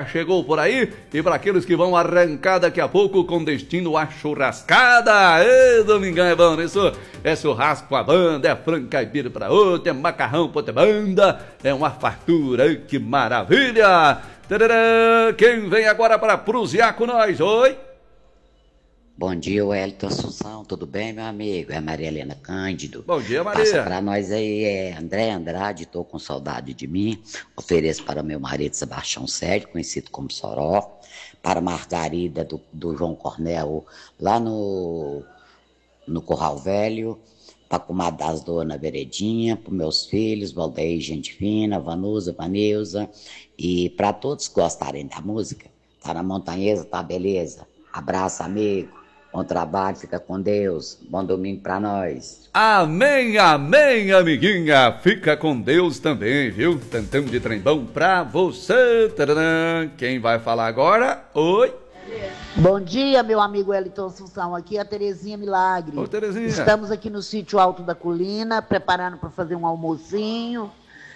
já chegou por aí. E para aqueles que vão arrancar daqui a pouco com destino à churrascada. Ê, domingão é bom, isso é churrasco com a banda, é frango caipira para outra, é macarrão pra outra banda, é uma fartura, que maravilha. Tadadã, quem vem agora para prusiar com nós? Oi? Bom dia, Wellington Assunção, tudo bem, meu amigo? É Maria Helena Cândido. Bom dia, Maria. Passa pra nós aí, André Andrade, tô com saudade de mim. Ofereço para meu marido Sebastião Sérgio, conhecido como Soró. Para Margarida do João Cornel, lá no Corral Velho. Para comadre das Donas Veredinha, para meus filhos, Valdeir, Gente Fina, Vanusa, Vaneusa. E para todos que gostarem da música, tá na Montanhesa, tá beleza? Abraço, amigo. Bom trabalho, fica com Deus. Bom domingo pra nós. Amém, amém, amiguinha. Fica com Deus também, viu? Tantão de trembão pra você. Tadadã. Quem vai falar agora? Oi? Bom dia, meu amigo Wellington Assunção. Aqui é a Terezinha Milagre. Ô, Terezinha. Estamos aqui no sítio Alto da Colina, preparando para fazer um almocinho.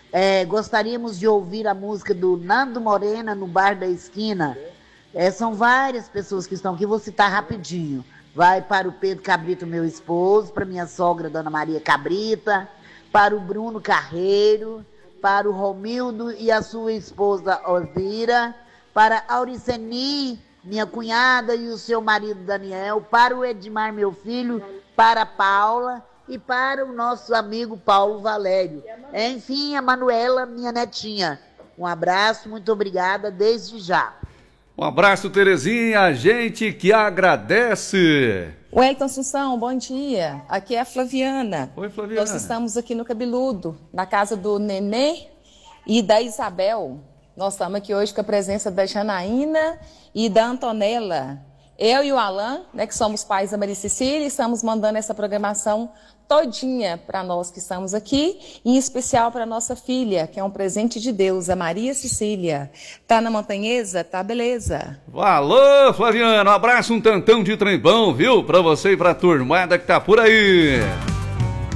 Gostaríamos de ouvir a música do Nando Morena, no Bar da Esquina. São várias pessoas que estão aqui, vou citar rapidinho. Vai para o Pedro Cabrito, meu esposo, para minha sogra, Dona Maria Cabrita, para o Bruno Carreiro, para o Romildo e a sua esposa Osira, para Auriceni, minha cunhada, e o seu marido Daniel, para o Edmar, meu filho, para a Paula e para o nosso amigo Paulo Valério. Enfim, a Manuela, minha netinha. Um abraço, muito obrigada desde já. Um abraço, Terezinha, a gente que agradece. Wellington Assunção, bom dia. Aqui é a Flaviana. Oi, Flaviana. Nós estamos aqui no Cabeludo, na casa do Nenê e da Isabel. Nós estamos aqui hoje com a presença da Janaína e da Antonella. Eu e o Alan, né, que somos pais da Maria Cecília, estamos mandando essa programação todinha para nós que estamos aqui, em especial para nossa filha, que é um presente de Deus, a Maria Cecília. Tá na Montanhesa? Tá beleza. Alô, Flaviana, um abraço, um tantão de trembão, viu? Pra você e pra turmada que tá por aí.